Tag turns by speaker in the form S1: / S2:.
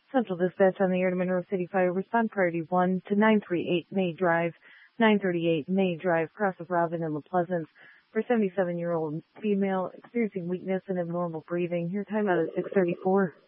S1: Central Dispatch on the air to Monroe City Fire. Respond priority 1 to 938 May Drive, 938 May Drive, cross of Robin and La Pleasance. For 77-year-old female experiencing weakness and abnormal breathing. Your timeout is 6:34.